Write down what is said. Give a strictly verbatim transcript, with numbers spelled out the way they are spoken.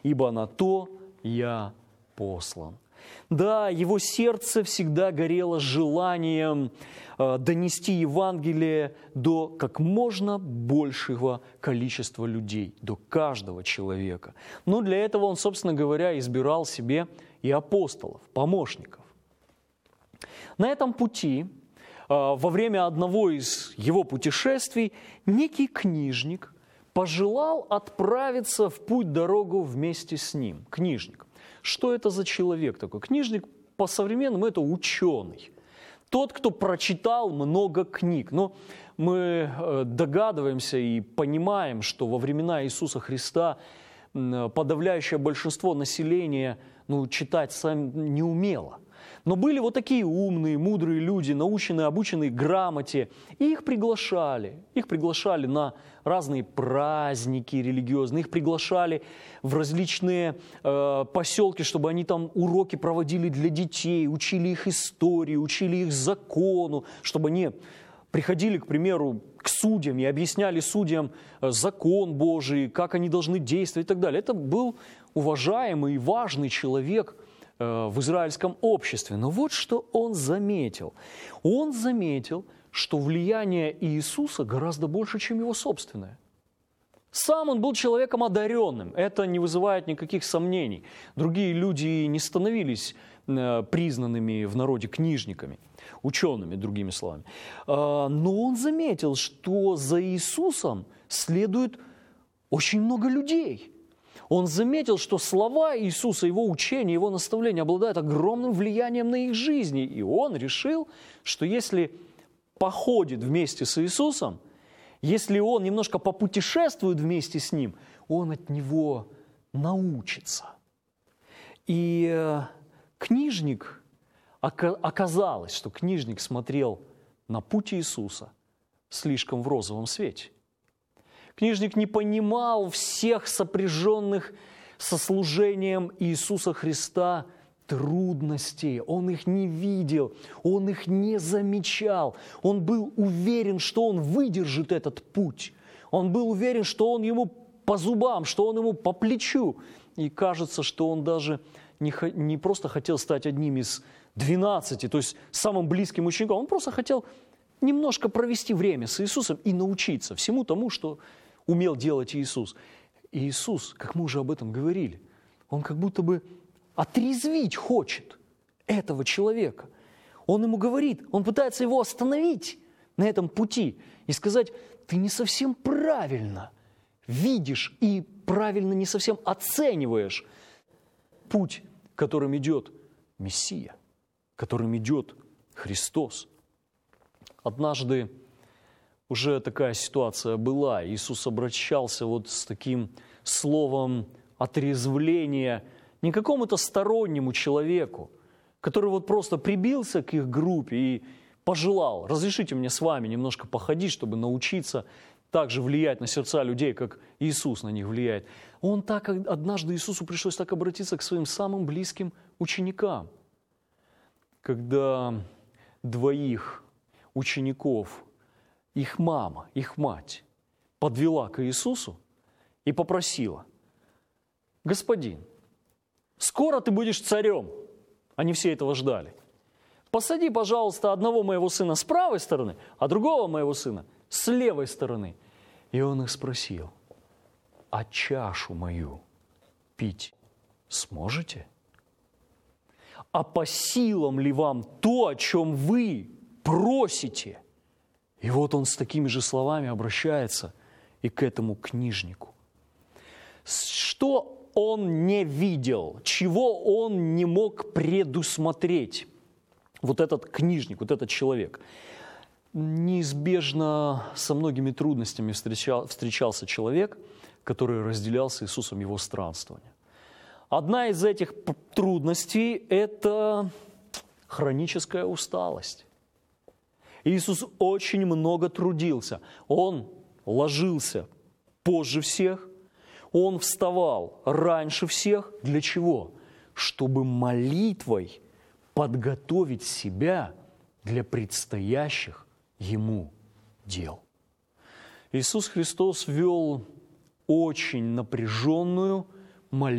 ибо на то я послан». Да, его сердце всегда горело желанием э, донести Евангелие до как можно большего количества людей, до каждого человека. Но для этого он, собственно говоря, избирал себе и апостолов, помощников. На этом пути, э, во время одного из его путешествий, некий книжник пожелал отправиться в путь-дорогу вместе с ним. Книжник. Что это за человек такой? Книжник по-современному – это ученый. Тот, кто прочитал много книг. Но мы догадываемся и понимаем, что во времена Иисуса Христа подавляющее большинство населения ну, читать сам не умело. Но были вот такие умные, мудрые люди, наученные, обученные грамоте, и их приглашали. Их приглашали на разные праздники религиозные, их приглашали в различные э, поселки, чтобы они там уроки проводили для детей, учили их истории, учили их закону, чтобы они приходили, к примеру, к судьям и объясняли судьям закон Божий, как они должны действовать и так далее. Это был уважаемый и важный человек в израильском обществе. Но вот что он заметил. Он заметил, что влияние Иисуса гораздо больше, чем его собственное. Сам он был человеком одаренным. Это не вызывает никаких сомнений. Другие люди не становились признанными в народе книжниками, учеными, другими словами. Но он заметил, что за Иисусом следует очень много людей. Он заметил, что слова Иисуса, Его учения, Его наставления обладают огромным влиянием на их жизни. И он решил, что если походит вместе с Иисусом, если он немножко попутешествует вместе с Ним, он от Него научится. И книжник, оказалось, что книжник смотрел на путь Иисуса слишком в розовом свете. Книжник не понимал всех сопряженных со служением Иисуса Христа трудностей. Он их не видел, он их не замечал. Он был уверен, что он выдержит этот путь. Он был уверен, что он ему по зубам, что он ему по плечу. И кажется, что он даже не, не просто хотел стать одним из двенадцати, то есть самым близким учеником. Он просто хотел немножко провести время с Иисусом и научиться всему тому, что умел делать Иисус. И Иисус, как мы уже об этом говорили, Он как будто бы отрезвить хочет этого человека. Он ему говорит, он пытается его остановить на этом пути и сказать: ты не совсем правильно видишь и правильно не совсем оцениваешь путь, которым идет Мессия, которым идет Христос. Однажды уже такая ситуация была. Иисус обращался вот с таким словом отрезвления не какому-то стороннему человеку, который вот просто прибился к их группе и пожелал: разрешите мне с вами немножко походить, чтобы научиться так же влиять на сердца людей, как Иисус на них влияет. Он так, однажды Иисусу пришлось так обратиться к своим самым близким ученикам, когда двоих учеников их мама, их мать подвела к Иисусу и попросила: господин, скоро ты будешь царем. Они все этого ждали. Посади, пожалуйста, одного моего сына с правой стороны, а другого моего сына с левой стороны. И он их спросил: а чашу мою пить сможете? А по силам ли вам то, о чем вы просите? И вот он с такими же словами обращается и к этому книжнику. Что он не видел, чего он не мог предусмотреть, вот этот книжник, вот этот человек? Неизбежно со многими трудностями встречал, встречался человек, который разделял с Иисусом его странствование. Одна из этих трудностей – это хроническая усталость. Иисус очень много трудился. Он ложился позже всех, Он вставал раньше всех. Для чего? Чтобы молитвой подготовить себя для предстоящих Ему дел. Иисус Христос вел очень напряженную молитву.